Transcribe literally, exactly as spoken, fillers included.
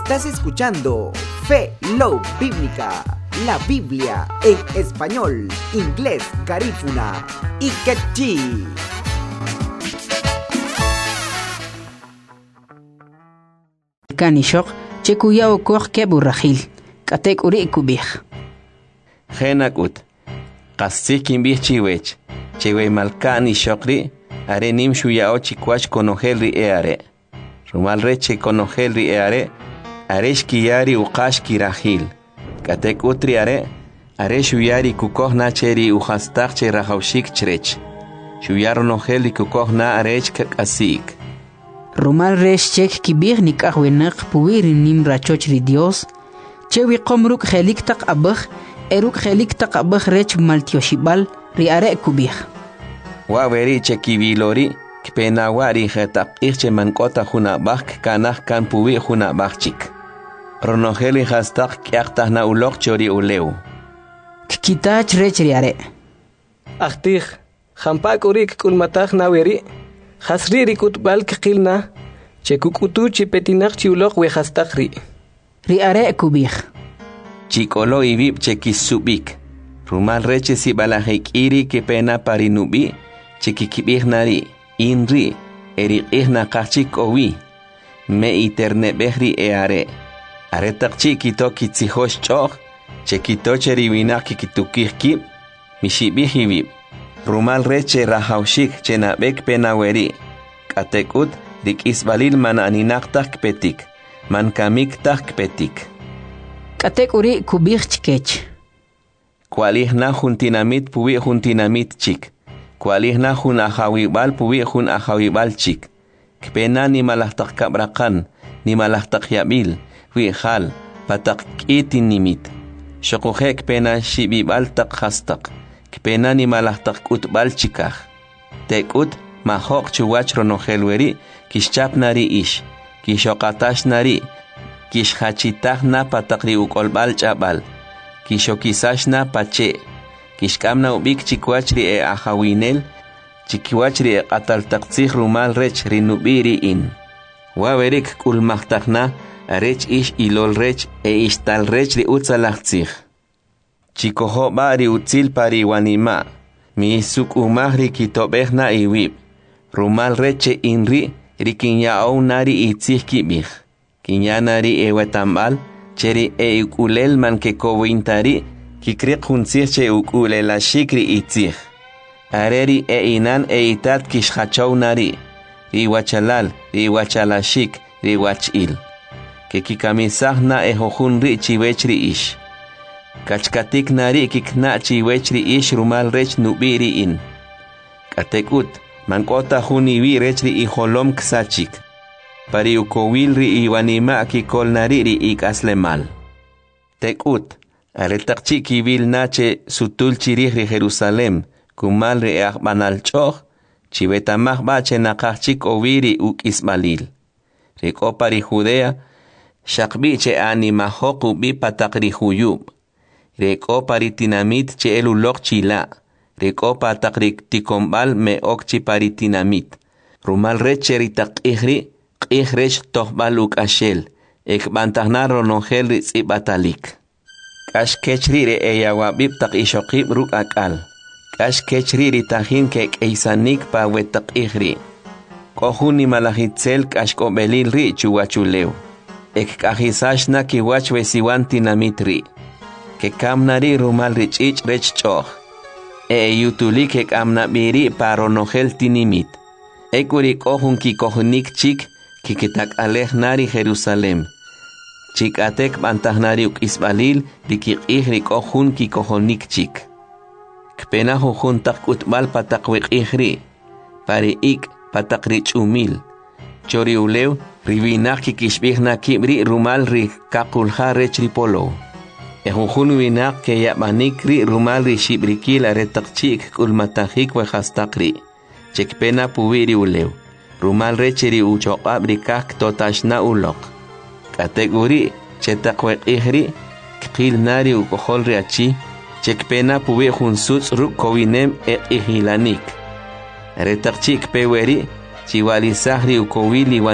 Estás escuchando Fe Love Bíblica, la Biblia en español, inglés, garífuna y quechí. Kanishok, chekuyao kor keburrahil, katek uri kubih. Genakut, kastikin bih chiwech, chewe malkani shokri, are nim shuyao chikwach konohelri eare. Rumal reche konohelri eare, aresh kiyari uqash kirahil. Katek utri are, are shuyari kukoh na cheri uhastak che rahaushik chrech. Shuyaro noheli kukoh na arech kakasik. Rumal resh chek kibir nikah wenak puwiri nim rachochri Dios, chewi komruk helik tak abah, eruk helik tak abah rech maltioshibal, ri are kubih. Waweri chekibilori, kpenawari hetak irche mankota huna bak kanah kan puwi huna bakchik. Ronoheli hastak kiaktah na ulok chori uleu. Kikitach rech ri are. Achtih, hampak urik kulmatah na weri, hasri rikut bal kikilna, chekukutu chipetinak chiulok we hastakri. Ri are kubih. Chikolo ibib chekisubik. Rumal reche si balahik iri ke pena parinubi, chekikibih nari, inri, eri ihna kachik owi, me iterne behri e are. Are takchi kito kitsihosh choch, chekito cheriwinak kikitukih kib, mishibih ibib. Rumal reche rahaushik chenabek penaweri. Katekut dik isbalil man aninaktak petik, man kamiktak petik. Katek uri kubih chkech. Kualih na juntinamit puwi juntinamit chik. Kualih na jun ahawibal puwi jun ahawibal chik. Kpena ni malahtak kabrakan, ni malahtak yabil, wi hal, patak itin nimit. Shokuhe kpena shibibal tak hastak. Kpena ni malahtak utbal chikah. Tekut mahok chuwach ronohelweri, kishchap nari ish, kishokatash nari, kishhachitah na patakri ukolbal chabal, kishokisash na pache, kishkamna ubik chikwachri e ahawinel, chikiwachri e qataltaktsih rumal rech rinubiri in. Wawerik kulmahtakna, arech ish ilol rech e ishtal rech ri utzalaktsih. Chikoho bari utzil pari wanima, mi suk umahri kitobehna iwib. Rumal reche inri, rikinyao nari itzih kibih. Kinyanari e wetambal, cheri e ukulel man ke kowintari, kikrik hunsih che ukulela shikri itzih. Areri e inan e itat kishachau nari, riwachalal, riwachalashik, riwachil. Ke kikamisah na e hohunri chiwechri ish. Kachkatik nari kikna chiwechri ish rumal rech nubiri in. Katekut, mankota huniwi rechri iholom ksachik. Pari ukowilri iwanima kikol nariri ikaslemal. Tekut, aretakchi kibil nache sutul chirihri Jerusalem, kumalri e akbanal choch, chivetamah bache nakachik oviri uk ismalil. Riko pari Judea, shakbiche animahoku bi patakri huyub. Reko pari tinamit che elulok chila. Reko patakri tikombal me okchi pari tinamit. Rumal reche ritak ihri, qihresh tohbaluk ashel. Ek bantahna ronongel ritzi batalik. Kash kechri re eyawabib tak ishokib ruk akal. Kash kechri ritahin kek eisanik pa wetak ihri. Kohuni malahitzel kash kobelil ri chuwachuleu. Ek kahisash na kiwach wesiwan tinamit ri. Que kamnari rumal rich ich rech choch. E yutuli que kamna biri paro nogel tinimit. Ekurik ohun ki kohunik chik, ki kitak alej nari Jerusalem. Chik atek bantahnari uk isbalil, dikik ihrik ohun ki kohonik chik. Kpena hohun tak utbal patakwik ihri. Pari ik patak rich umil. Chori uleu, ribinak ki kishbihna kibri rumal ri kakulha rech ripolo. Ehunjun winak ke yabanikri rumal ri shibrikil aretakchik kulmatahik we hastakri. Chekpena puwiri uleu. Rumal recheri uchokabri kak totashna ulok. Kategori chetakwek ihri kil nari ukohol riachi. Chekpena puwi hunsuts ruk kowinem e ihilanik. Aretakchik peweri chiwalisahri ukowili